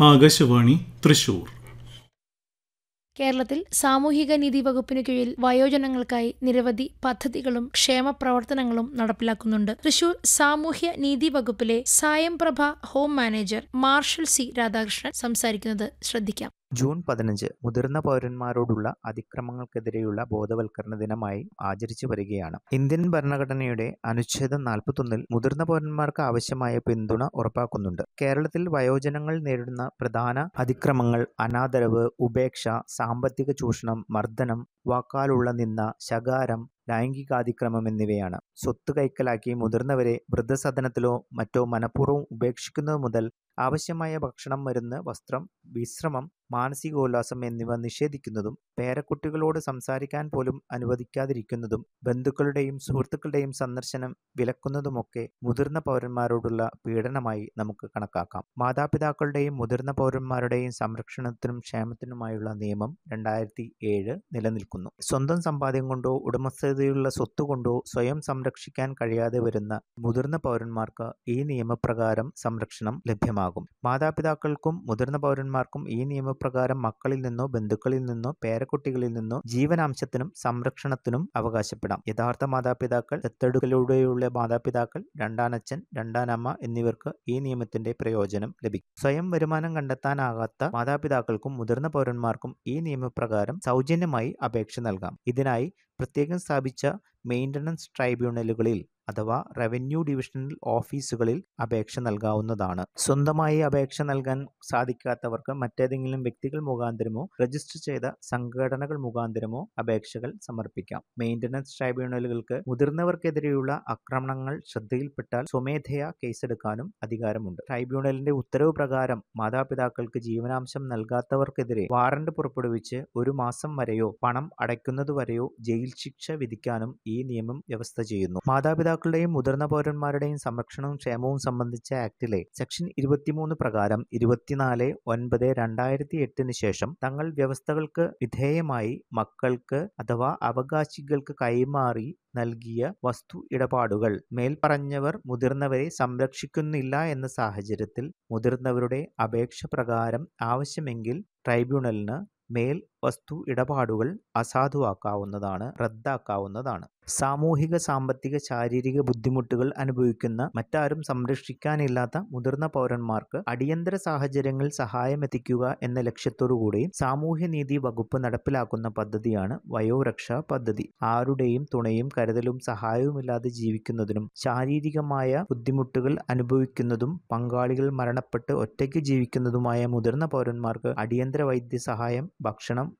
ആകാശവാണി തൃശൂർ. കേരളത്തിൽ സാമൂഹിക നീതി വകുപ്പിനു കീഴിൽ വയോജനങ്ങൾക്കായി നിരവധി പദ്ധതികളും ക്ഷേമ പ്രവർത്തനങ്ങളും നടപ്പിലാക്കുന്നുണ്ട്. തൃശൂർ സാമൂഹ്യ നീതി വകുപ്പിലെ Sayamprabha home manager marshal C Radhakrishnan സംസാരിക്കുന്നത് ശ്രദ്ധിക്കാം. ജൂൺ 15 മുതിർന്ന പൗരന്മാരോടുള്ള അതിക്രമങ്ങൾക്കെതിരെയുള്ള ബോധവൽക്കരണ ദിനമായി ആചരിച്ചു വരികയാണ്. ഇന്ത്യൻ ഭരണഘടനയുടെ അനുച്ഛേദം 41 മുതിർന്ന പൗരന്മാർക്ക് ആവശ്യമായ പിന്തുണ ഉറപ്പാക്കുന്നുണ്ട്. കേരളത്തിൽ വയോജനങ്ങൾ നേരിടുന്ന പ്രധാന അതിക്രമങ്ങൾ അനാദരവ്, ഉപേക്ഷ, സാമ്പത്തിക ചൂഷണം, മർദ്ദനം, വാക്കാലുള്ള നിന്ദ, ശകാരം, ലൈംഗികാതിക്രമം എന്നിവയാണ്. സ്വത്ത് കൈക്കലാക്കി മുതിർന്നവരെ വൃദ്ധസദനത്തിലോ മറ്റോ മനഃപൂർവ്വം ഉപേക്ഷിക്കുന്നത് മുതൽ ആവശ്യമായ ഭക്ഷണം, മരുന്ന്, വസ്ത്രം, വിശ്രമം, മാനസികോല്ലാസം എന്നിവ നിഷേധിക്കുന്നതും പേരക്കുട്ടികളോട് സംസാരിക്കാൻ പോലും അനുവദിക്കാതിരിക്കുന്നതും ബന്ധുക്കളുടെയും സുഹൃത്തുക്കളുടെയും സന്ദർശനം വിലക്കുന്നതുമൊക്കെ മുതിർന്ന പൗരന്മാരോടുള്ള പീഡനമായി നമുക്ക് കണക്കാക്കാം. മാതാപിതാക്കളുടെയും മുതിർന്ന പൗരന്മാരുടെയും സംരക്ഷണത്തിനും ക്ഷേമത്തിനുമായുള്ള നിയമം 2007 നിലനിൽക്കുന്നു. സ്വന്തം സമ്പാദ്യം കൊണ്ടോ ഉടമസ്ഥതയുള്ള സ്വത്തുകൊണ്ടോ സ്വയം സംരക്ഷിക്കാൻ കഴിയാതെ വരുന്ന മുതിർന്ന പൗരന്മാർക്ക് ഈ നിയമപ്രകാരം സംരക്ഷണം ലഭ്യമാകും. മാതാപിതാക്കൾക്കും മുതിർന്ന പൗരന്മാർക്കും ഈ നിയമപ്രകാരം മക്കളിൽ നിന്നോ ബന്ധുക്കളിൽ നിന്നോ പേരക്കുട്ടികളിൽ നിന്നോ ജീവനാംശത്തിനും സംരക്ഷണത്തിനും അവകാശപ്പെടാം. യഥാർത്ഥ മാതാപിതാക്കൾ, ദത്തെടുക്കലിലൂടെയുള്ള മാതാപിതാക്കൾ, രണ്ടാനച്ഛൻ, രണ്ടാനമ്മ എന്നിവർക്ക് ഈ നിയമത്തിന്റെ പ്രയോജനം ലഭിക്കും. സ്വയം വരുമാനം കണ്ടെത്താനാകാത്ത മാതാപിതാക്കൾക്കും മുതിർന്ന പൗരന്മാർക്കും ഈ നിയമപ്രകാരം സൗജന്യമായി അപേക്ഷ നൽകാം. ഇതിനായി പ്രത്യേകം സ്ഥാപിച്ച മെയിൻ്റനൻസ് ട്രൈബ്യൂണലുകളിൽ അഥവാ റവന്യൂ ഡിവിഷണൽ ഓഫീസുകളിൽ അപേക്ഷ നൽകാവുന്നതാണ്. സ്വന്തമായി അപേക്ഷ നൽകാൻ സാധിക്കാത്തവർക്ക് മറ്റേതെങ്കിലും വ്യക്തികൾ മുഖാന്തരമോ രജിസ്റ്റർ ചെയ്ത സംഘടനകൾ മുഖാന്തരമോ അപേക്ഷകൾ സമർപ്പിക്കാം. മെയിൻ്റനൻസ് ട്രൈബ്യൂണലുകൾക്ക് മുതിർന്നവർക്കെതിരെയുള്ള ആക്രമണങ്ങൾ ശ്രദ്ധയിൽപ്പെട്ടാൽ സ്വമേധയാ കേസെടുക്കാനും അധികാരമുണ്ട്. ട്രൈബ്യൂണലിന്റെ ഉത്തരവ് പ്രകാരം മാതാപിതാക്കൾക്ക് ജീവനാംശം നൽകാത്തവർക്കെതിരെ വാറന്റ് പുറപ്പെടുവിച്ച് 1 മാസം വരെയോ പണം അടയ്ക്കുന്നതുവരെയോ ജയിൽ ശിക്ഷ വിധിക്കാനും ഈ നിയമം വ്യവസ്ഥ ചെയ്യുന്നു. മാതാപിതാക്കളുടെയും മുതിർന്ന പൗരന്മാരുടെയും സംരക്ഷണവും ക്ഷേമവും സംബന്ധിച്ച ആക്ടിലെ സെക്ഷൻ 23 പ്രകാരം 24/9/2008 ശേഷം തങ്ങൾ വ്യവസ്ഥകൾക്ക് വിധേയമായി മക്കൾക്ക് അഥവാ അവകാശികൾക്ക് കൈമാറി നൽകിയ വസ്തു ഇടപാടുകൾ മേൽപ്പറഞ്ഞവർ മുതിർന്നവരെ സംരക്ഷിക്കുന്നില്ല എന്ന സാഹചര്യത്തിൽ മുതിർന്നവരുടെ അപേക്ഷ പ്രകാരം ആവശ്യമെങ്കിൽ ട്രൈബ്യൂണലിന് മേൽ വസ്തു ഇടപാടുകൾ അസാധുവാക്കാവുന്നതാണ്, റദ്ദാക്കാവുന്നതാണ്. സാമൂഹിക, സാമ്പത്തിക, ശാരീരിക ബുദ്ധിമുട്ടുകൾ അനുഭവിക്കുന്ന മറ്റാരും സംരക്ഷിക്കാനില്ലാത്ത മുതിർന്ന പൗരന്മാർക്ക് അടിയന്തര സാഹചര്യങ്ങളിൽ സഹായമെത്തിക്കുക എന്ന ലക്ഷ്യത്തോടുകൂടി സാമൂഹ്യനീതി വകുപ്പ് നടപ്പിലാക്കുന്ന പദ്ധതിയാണ് വയോരക്ഷാ പദ്ധതി. ആരുടെയും തുണയും കരുതലും സഹായവുമില്ലാതെ ജീവിക്കുന്നതിനും ശാരീരികമായ ബുദ്ധിമുട്ടുകൾ അനുഭവിക്കുന്നതും പങ്കാളികൾ മരണപ്പെട്ട് ഒറ്റയ്ക്ക് ജീവിക്കുന്നതുമായ മുതിർന്ന പൗരന്മാർക്ക് അടിയന്തര വൈദ്യസഹായം, ഭക്ഷണം,